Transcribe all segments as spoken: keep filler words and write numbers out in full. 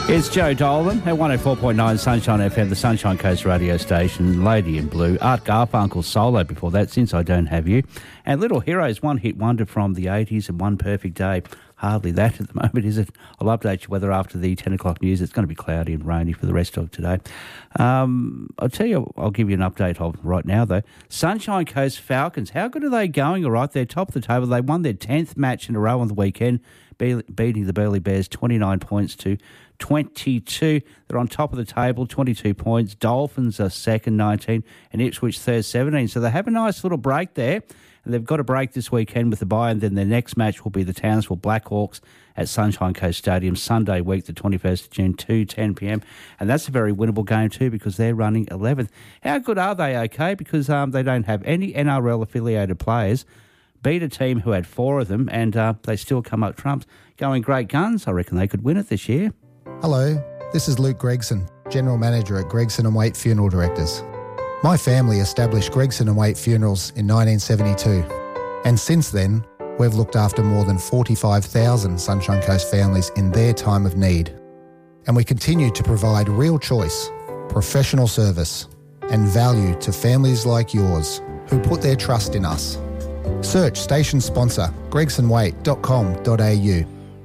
It's Joe Dolan at one oh four point nine Sunshine F M, the Sunshine Coast radio station. Lady in Blue, Art Garfunkel solo before that, Since I Don't Have You. And Little Heroes, one hit wonder from the eighties and One Perfect Day. Hardly that at the moment, is it? I'll update you weather after the ten o'clock news. It's going to be cloudy and rainy for the rest of today. Um, I'll tell you, I'll give you an update of right now, though. Sunshine Coast Falcons, how good are they going? All right, they're top of the table. They won their tenth match in a row on the weekend, be- beating the Burleigh Bears twenty-nine points to twenty-two. They're on top of the table, twenty-two points. Dolphins are second, nineteen, and Ipswich third, seventeen. So they have a nice little break there. And they've got a break this weekend with the bye, and then their next match will be the Townsville Blackhawks at Sunshine Coast Stadium Sunday week, the twenty-first of June, two ten p.m. And that's a very winnable game too because they're running eleventh. How good are they? Okay, because um, they don't have any N R L-affiliated players. Beat a team who had four of them, and uh, they still come up trumps. Going great guns. I reckon they could win it this year. Hello, this is Luke Gregson, General Manager at Gregson and Waite Funeral Directors. My family established Gregson and Waite Funerals in nineteen seventy-two, and since then, we've looked after more than forty-five thousand Sunshine Coast families in their time of need. And we continue to provide real choice, professional service, and value to families like yours who put their trust in us. Search station sponsor gregson waite dot com dot a u.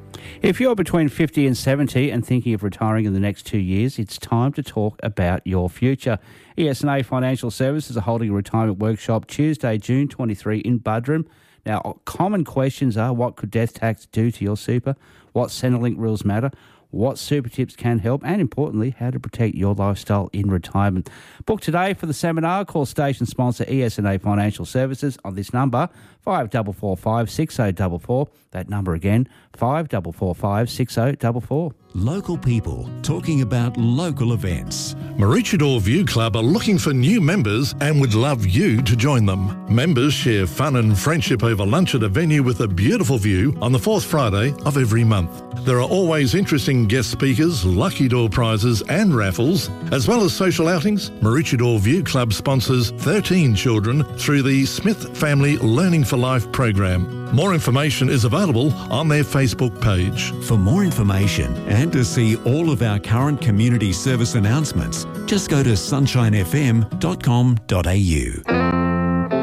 If you're between fifty and seventy and thinking of retiring in the next two years, it's time to talk about your future. E S and A Financial Services are holding a retirement workshop Tuesday, June twenty-third in Buderim. Now, common questions are, what could death tax do to your super? What Centrelink rules matter? What super tips can help? And importantly, how to protect your lifestyle in retirement. Book today for the seminar. Call station sponsor E S and A Financial Services on this number, five four four five, six oh four four. That number again, five four four five, six oh four four. Local people talking about local events. Maroochydore View Club are looking for new members and would love you to join them. Members share fun and friendship over lunch at a venue with a beautiful view on the fourth Friday of every month. There are always interesting guest speakers, lucky door prizes and raffles, as well as social outings. Maroochydore View Club sponsors thirteen children through the Smith Family Learning for Life program. More information is available on their Facebook page. For more information and to see all of our current community service announcements, just go to sunshine f m dot com dot a u.